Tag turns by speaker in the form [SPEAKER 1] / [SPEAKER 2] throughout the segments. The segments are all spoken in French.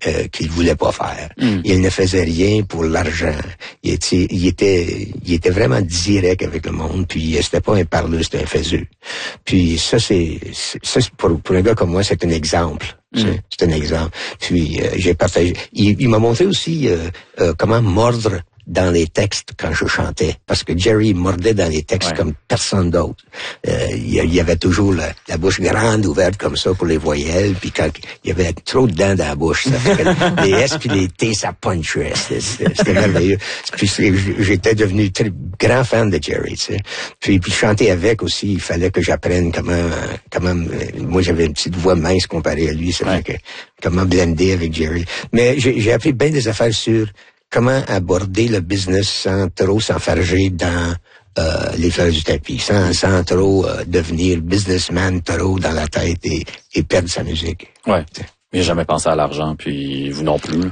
[SPEAKER 1] qu'il voulait pas faire. Il ne faisait rien pour l'argent. Il était vraiment direct avec le monde, puis c'était pas un parleur, c'était un faiseux. Puis ça pour un gars comme moi, c'est un exemple. C'est un exemple. Puis j'ai partagé. Il m'a montré aussi comment mordre dans les textes quand je chantais, parce que Jerry mordait dans les textes comme personne d'autre. Il y avait toujours la bouche grande ouverte comme ça pour les voyelles, puis quand il y avait trop de dents dans la bouche, ça fait que les S puis les T, ça punchait. C'était merveilleux. Puis j'étais devenu très grand fan de Jerry, tu sais. Puis chanter avec aussi, il fallait que j'apprenne comment moi j'avais une petite voix mince comparée à lui, ça fait que comment blender avec Jerry. Mais j'ai appris bien des affaires sur comment aborder le business sans trop s'enfarger dans les fleurs du tapis, sans trop devenir businessman trop dans la tête et perdre sa musique.
[SPEAKER 2] Ouais. Il n'a jamais pensé à l'argent, puis vous non plus.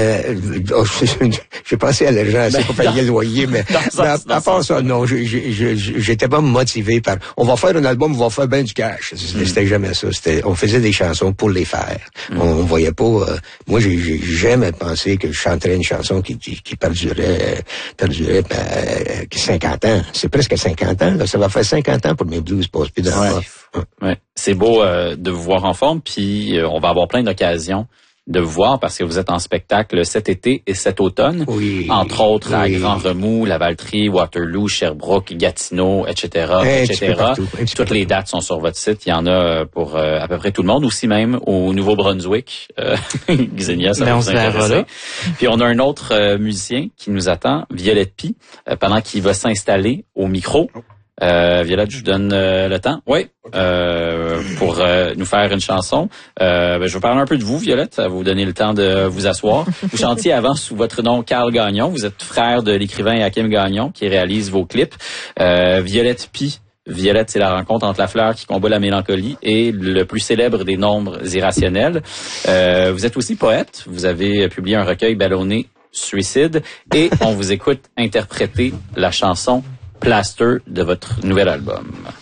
[SPEAKER 1] J'ai pensé à l'argent assez pour payer le loyer, mais à part ça, non, j'étais pas motivé par on va faire un album, on va faire bien du cash. C'était jamais ça. On faisait des chansons pour les faire. On voyait pas. Moi, j'ai jamais pensé que je chanterais une chanson qui perdurait 50 ans. C'est presque 50 ans. Là. Ça va faire 50 ans pour mes blues passent plus dans la
[SPEAKER 2] Ouais. C'est beau de vous voir en forme, puis on va avoir plein d'occasions de vous voir parce que vous êtes en spectacle cet été et cet automne, entre autres à Grand Remous, Lavaltrie, Waterloo, Sherbrooke, Gatineau, etc. Toutes les dates sont sur votre site. Il y en a pour à peu près tout le monde, aussi même au Nouveau-Brunswick. Xenia, ça va vous intéresser. Puis on a un autre musicien qui nous attend, Violette Pie, pendant qu'il va s'installer au micro. Violette, je vous donne le temps. Oui. Pour nous faire une chanson. Je vais parler un peu de vous, Violette. Ça va vous donner le temps de vous asseoir. Vous chantiez avant sous votre nom Carl Gagnon. Vous êtes frère de l'écrivain Hakim Gagnon qui réalise vos clips. Violette Pie. Violette, c'est la rencontre entre la fleur qui combat la mélancolie et le plus célèbre des nombres irrationnels. Vous êtes aussi poète. Vous avez publié un recueil ballonné Suicide et on vous écoute interpréter la chanson Plaster de votre nouvel album.